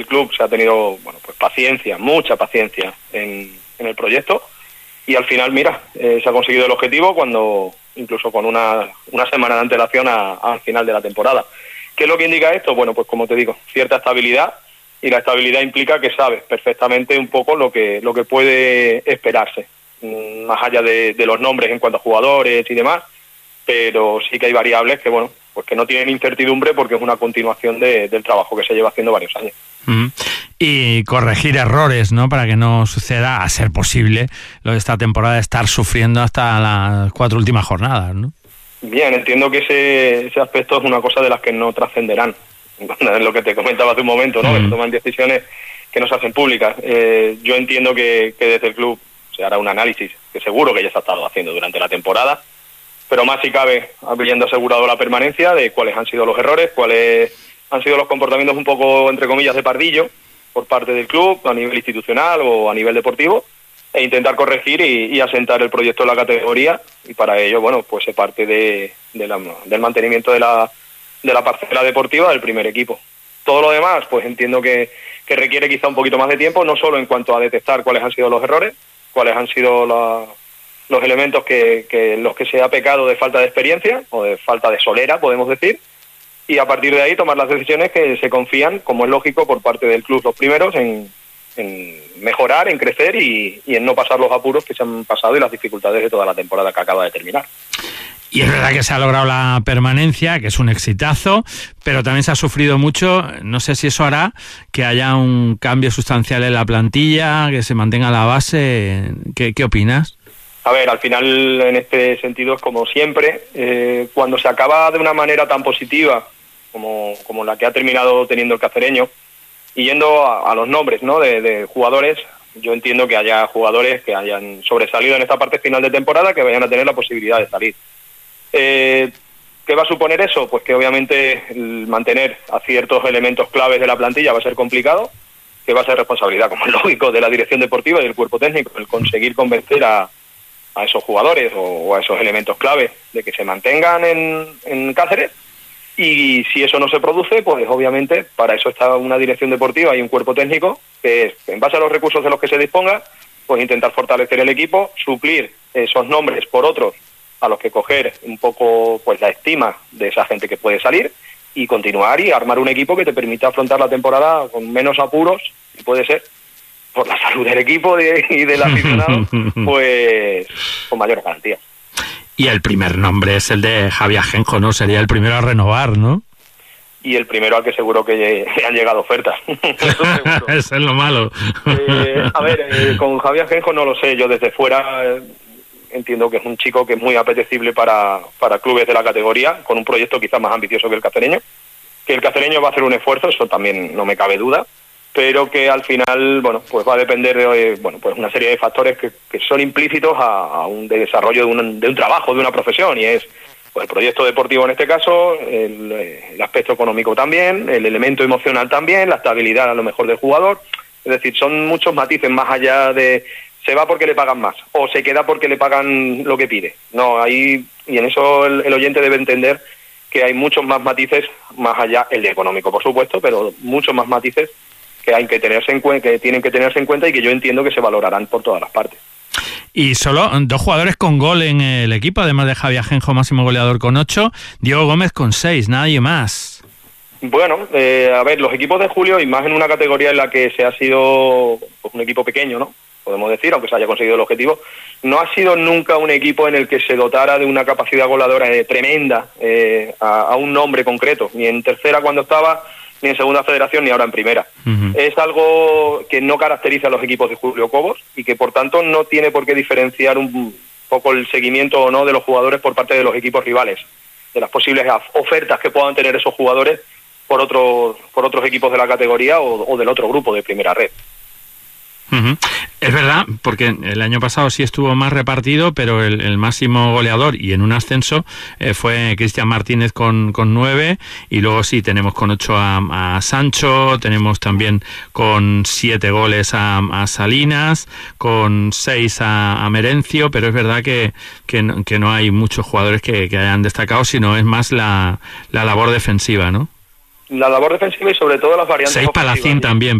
club se ha tenido, bueno, pues paciencia, mucha paciencia en el proyecto, y al final, mira, se ha conseguido el objetivo cuando, incluso con una semana de antelación al final de la temporada. ¿Qué es lo que indica esto? Bueno, pues como te digo, cierta estabilidad, y la estabilidad implica que sabes perfectamente un poco lo que puede esperarse, más allá de los nombres en cuanto a jugadores y demás, pero sí que hay variables que, bueno, pues que no tienen incertidumbre porque es una continuación del trabajo que se lleva haciendo varios años. Y corregir errores, ¿no? Para que no suceda, a ser posible, lo de esta temporada de estar sufriendo hasta las 4 últimas jornadas, ¿no? Bien, entiendo que ese aspecto es una cosa de las que no trascenderán. Es lo que te comentaba hace un momento, ¿no? Que se toman decisiones que no se hacen públicas. Yo entiendo que desde el club se hará un análisis, que seguro que ya se ha estado haciendo durante la temporada, pero más si cabe, habiendo asegurado la permanencia, de cuáles han sido los errores, cuáles han sido los comportamientos un poco, entre comillas, de pardillo por parte del club, a nivel institucional o a nivel deportivo, e intentar corregir y asentar el proyecto de la categoría, y para ello, bueno, pues se parte del mantenimiento de la parcela deportiva del primer equipo. Todo lo demás, pues entiendo que requiere quizá un poquito más de tiempo, no solo en cuanto a detectar cuáles han sido los errores, cuáles han sido los elementos los que se ha pecado de falta de experiencia o de falta de solera, podemos decir, y a partir de ahí tomar las decisiones que se confían, como es lógico, por parte del club los primeros, en mejorar, en crecer y en no pasar los apuros que se han pasado y las dificultades de toda la temporada que acaba de terminar. Y es verdad que se ha logrado la permanencia, que es un exitazo, pero también se ha sufrido mucho. No sé si eso hará que haya un cambio sustancial en la plantilla, que se mantenga la base. ¿Qué opinas? A ver, al final, en este sentido, es como siempre, cuando se acaba de una manera tan positiva como la que ha terminado teniendo el Cacereño, y yendo a los nombres, ¿no?, de jugadores, yo entiendo que haya jugadores que hayan sobresalido en esta parte final de temporada, que vayan a tener la posibilidad de salir. ¿Qué va a suponer eso? Pues que obviamente el mantener a ciertos elementos claves de la plantilla va a ser complicado, que va a ser responsabilidad, como es lógico, de la dirección deportiva y del cuerpo técnico, el conseguir convencer a esos jugadores o a esos elementos clave de que se mantengan en Cáceres. Y si eso no se produce, pues obviamente para eso está una dirección deportiva y un cuerpo técnico que es, en base a los recursos de los que se disponga, pues intentar fortalecer el equipo, suplir esos nombres por otros a los que coger un poco pues la estima de esa gente que puede salir, y continuar y armar un equipo que te permita afrontar la temporada con menos apuros, y puede ser por la salud del equipo y del aficionado, pues con mayor garantía. Y el primer nombre es el de Javi Ajenjo, ¿no? Sería el primero a renovar, ¿no? Y el primero al que seguro que han llegado ofertas. Eso seguro. Eso es lo malo. A ver, con Javi Ajenjo no lo sé. Yo desde fuera entiendo que es un chico que es muy apetecible para clubes de la categoría, con un proyecto quizás más ambicioso que el Cacereño. Que el Cacereño va a hacer un esfuerzo, eso también no me cabe duda, pero que al final, bueno, pues va a depender de pues una serie de factores que son implícitos a un desarrollo de un trabajo, de una profesión, y es pues el proyecto deportivo en este caso, el aspecto económico también, el elemento emocional también, la estabilidad a lo mejor del jugador. Es decir, son muchos matices más allá de se va porque le pagan más o se queda porque le pagan lo que pide. No, y en eso el oyente debe entender que hay muchos más matices más allá, el de económico por supuesto, pero muchos más matices que hay que tenerse en cuenta, que tienen que tenerse en cuenta, y que yo entiendo que se valorarán por todas las partes. Y solo 2 jugadores con gol en el equipo, además de Javi Ajenjo, máximo goleador con 8, Diego Gómez con 6, nadie más. Bueno, a ver, los equipos de Julio, y más en una categoría en la que se ha sido pues, un equipo pequeño, ¿no?, podemos decir, aunque se haya conseguido el objetivo, no ha sido nunca un equipo en el que se dotara de una capacidad goleadora tremenda a un nombre concreto, ni en tercera cuando estaba, ni en segunda federación, ni ahora en primera. Uh-huh. Es algo que no caracteriza a los equipos de Julio Cobos y que por tanto no tiene por qué diferenciar un poco el seguimiento o no de los jugadores por parte de los equipos rivales, de las posibles ofertas que puedan tener esos jugadores por otros equipos de la categoría o del otro grupo de primera red. Uh-huh. Es verdad, porque el año pasado sí estuvo más repartido, pero el máximo goleador y en un ascenso fue Cristian Martínez con 9, y luego sí tenemos con 8 a Sancho, tenemos también con 7 goles a Salinas, con 6 a Merencio, pero es verdad que no hay muchos jugadores que hayan destacado, sino es más la labor defensiva, ¿no? La labor defensiva y sobre todo las variantes 6 Palacín también.